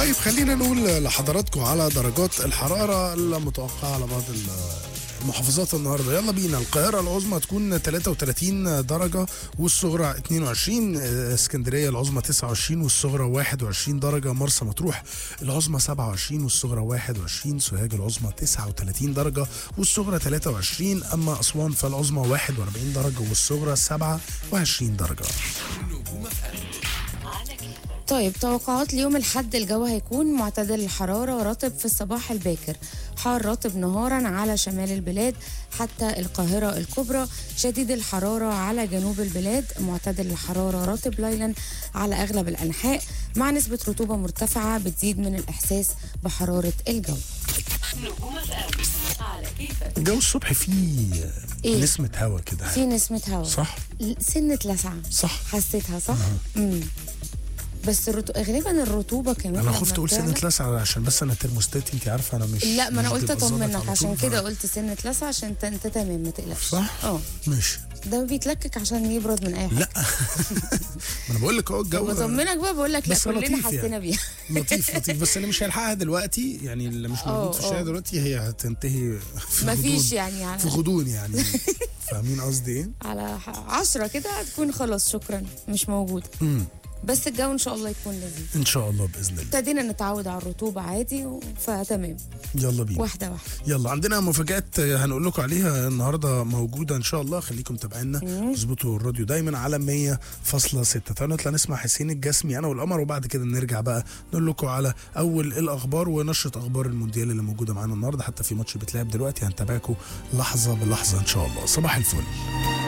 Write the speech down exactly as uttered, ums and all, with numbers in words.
طيب خلينا نقول لحضراتكم على درجات الحرارة المتوقعة على بعض المحافظات النهارده. يلا بينا. القاهرة العظمى تكون ثلاثة وثلاثين درجة والصغرى اثنين وعشرين، اسكندرية العظمى تسعة وعشرين والصغرى واحد وعشرين درجة، مرسى مطروح العظمى سبعة وعشرين والصغرى واحد وعشرين، سوهاج العظمى تسعة وثلاثين درجة والصغرى ثلاثة وعشرين، اما اسوان فالعظمى واحد وأربعين درجة والصغرى سبعة وعشرين درجة. طيب توقعات ليوم الحد، الجو هيكون معتدل الحرارة، رطب في الصباح الباكر، حار رطب نهارا على شمال البلاد حتى القاهرة الكبرى، شديد الحرارة على جنوب البلاد، معتدل الحرارة رطب ليلا على أغلب الأنحاء مع نسبة رطوبة مرتفعة بتزيد من الإحساس بحرارة الجو. الجو الصبح فيه إيه؟ نسمة هوا كده، فيه نسمة هوا صح؟ سنة لسعة صح، حسيتها صح؟ امم بس الرطو... غالبا الرطوبه كمان. انا خفت اقول سنه لسعه عشان بس انا ترموستات، انت عارفه انا مش. لا ما انا قلت اطمنك عشان كده ف... قلت سنه لسعه عشان انت انت تمام ما تقلقش. صح؟ اه ماشي. ده بيتلكك عشان يبرد من اي حاجه. لا ما انا بقول لك اهو الجو. بطمنك بقى بقول لك لا كلنا حسينا يعني. بيها. لطيف لطيف بس اللي مش هيلحقها دلوقتي يعني، اللي مش موجود في الشارع دلوقتي هي هتنتهي في ما غضون. فيش يعني على في غضون يعني. فاهمين قصدي ايه؟ على عشرة كده هتكون خلاص شكرا مش موجوده. امم بس الجو ان شاء الله يكون لذيذ ان شاء الله باذن الله. ابتدينا نتعود على الرطوبه عادي فتمام. يلا بينا واحده واحده. يلا عندنا مفاجات هنقول لكم عليها النهارده موجوده ان شاء الله، خليكم متابعينا اظبطوا الراديو دايما على مية فاصلة ستة. تعالوا نطلع نسمع حسين الجسمي انا والقمر، وبعد كده نرجع بقى نقول لكم على اول الاخبار ونشره اخبار المونديال اللي موجوده معانا النهارده، حتى في ماتش بيتلعب دلوقتي هنتابعكم لحظه بلحظه ان شاء الله. صباح الفل.